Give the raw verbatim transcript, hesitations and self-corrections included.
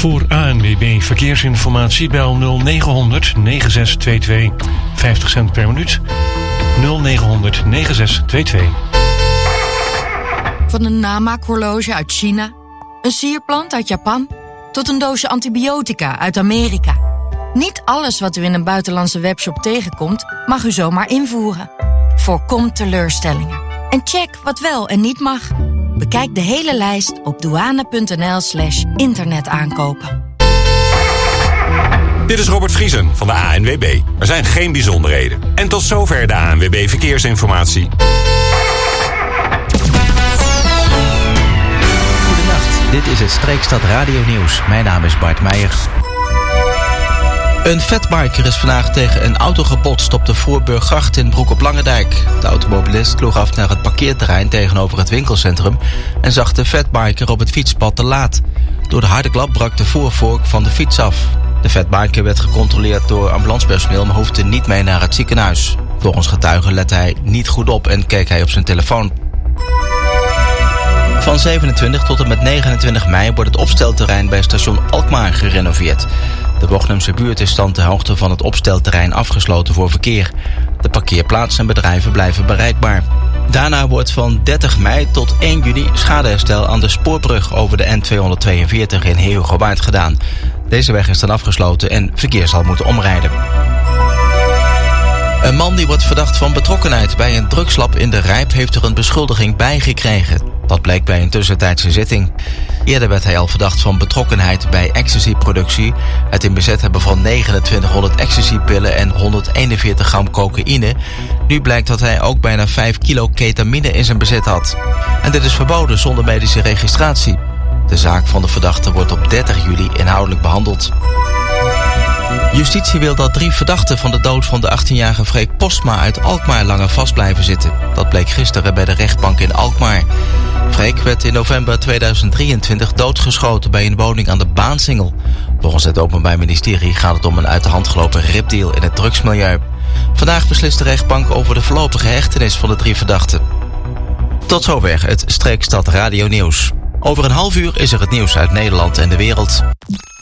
Voor A N W B Verkeersinformatie bel nul negen negen zes twee twee vijftig cent per minuut. nul negen negen zes twee twee. Van een namaakhorloge uit China, een sierplant uit Japan, tot een doosje antibiotica uit Amerika. Niet alles wat u in een buitenlandse webshop tegenkomt, mag u zomaar invoeren. Voorkom teleurstellingen. En check wat wel en niet mag. Bekijk de hele lijst op douane.nl slash internetaankopen. Dit is Robert Vriesen van de A N W B. Er zijn geen bijzonderheden. En tot zover de A N W B Verkeersinformatie. Goedenacht, dit is het Streekstad Radio Nieuws. Mijn naam is Bart Meijer. Een fatbiker is vandaag tegen een auto gebotst op de Voorburggracht in Broek op Langendijk. De automobilist sloeg af naar het parkeerterrein tegenover het winkelcentrum en zag de fatbiker op het fietspad te laat. Door de harde klap brak de voorvork van de fiets af. De fatbiker werd gecontroleerd door ambulancepersoneel, maar hoefde niet mee naar het ziekenhuis. Volgens getuigen lette hij niet goed op en keek hij op zijn telefoon. Van zevenentwintig tot en met negenentwintig mei wordt het opstelterrein bij station Alkmaar gerenoveerd. De Bochumse buurt is dan ter hoogte van het opstelterrein afgesloten voor verkeer. De parkeerplaatsen en bedrijven blijven bereikbaar. Daarna wordt van dertig mei tot één juni schadeherstel aan de spoorbrug over de N tweehonderdtweeënveertig in Heerhugowaard gedaan. Deze weg is dan afgesloten en verkeer zal moeten omrijden. Een man die wordt verdacht van betrokkenheid bij een drugslab in de Rijp heeft er een beschuldiging bij gekregen. Dat bleek bij een tussentijdse zitting. Eerder werd hij al verdacht van betrokkenheid bij ecstasy-productie, het in bezit hebben van negenentwintighonderd ecstasy-pillen en honderdeenenveertig gram cocaïne. Nu blijkt dat hij ook bijna vijf kilo ketamine in zijn bezit had. En dit is verboden zonder medische registratie. De zaak van de verdachte wordt op dertig juli inhoudelijk behandeld. Justitie wil dat drie verdachten van de dood van de achttienjarige Freek Postma uit Alkmaar langer vast blijven zitten. Dat bleek gisteren bij de rechtbank in Alkmaar. Freek werd in november tweeduizend drieëntwintig doodgeschoten bij een woning aan de Baansingel. Volgens het Openbaar Ministerie gaat het om een uit de hand gelopen ripdeal in het drugsmilieu. Vandaag beslist de rechtbank over de voorlopige hechtenis van de drie verdachten. Tot zover het Streekstad Radio Nieuws. Over een half uur is er het nieuws uit Nederland en de wereld.